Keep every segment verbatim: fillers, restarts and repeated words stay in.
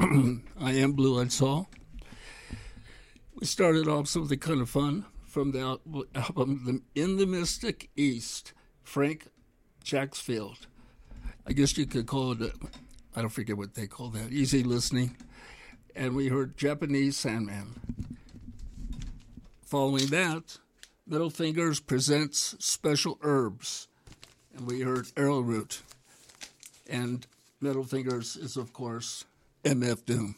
I am Blue Eyed Soul. We started off something kind of fun from the al- album In the Mystic East, Frank Jacksfield. I guess you could call it, a, I don't forget what they call that, easy listening. And we heard Japanese Sandman. Following that, Middle Fingers presents Special Herbs. And we heard Arrowroot. And Middle Fingers is, of course, M F Doom.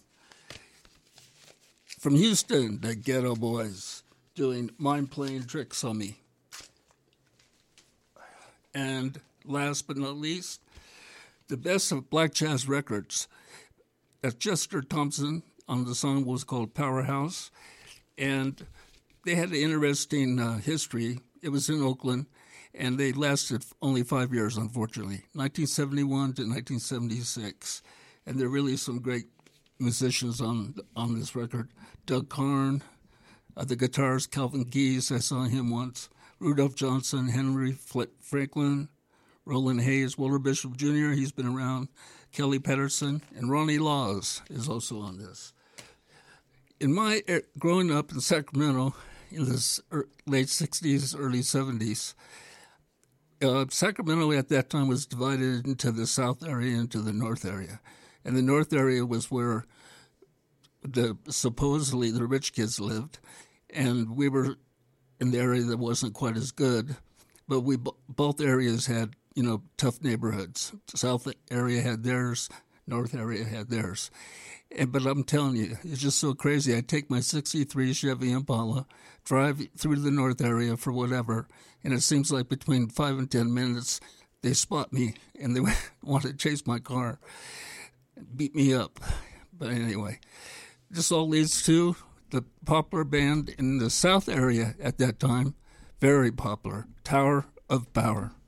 From Houston, the Ghetto Boys doing Mind Playing Tricks on Me. And last but not least, the best of Black Jazz Records. That's Chester Thompson on the song was called Powerhouse. And they had an interesting uh, history. It was in Oakland, and they lasted only five years, unfortunately, nineteen seventy-one to nineteen seventy-six. And there are really some great musicians on on this record. Doug Karn, uh, the guitars, Calvin Geese, I saw him once. Rudolph Johnson, Henry Fl- Franklin, Roland Hayes, Walter Bishop Junior, he's been around. Kelly Patterson, and Ronnie Laws is also on this. In my er- growing up in Sacramento in the er- late sixties, early seventies, uh, Sacramento at that time was divided into the south area and into the north area. And the north area was where the supposedly the rich kids lived, and we were in the area that wasn't quite as good. But we both areas had, you know, tough neighborhoods. The south area had theirs, north area had theirs. And, but I'm telling you, it's just so crazy. I take my sixty-three Chevy Impala, drive through the north area for whatever, and it seems like between five and ten minutes, they spot me, and they want to chase my car, beat me up. But anyway, this all leads to the popular band in the south area at that time, very popular, Tower of Power.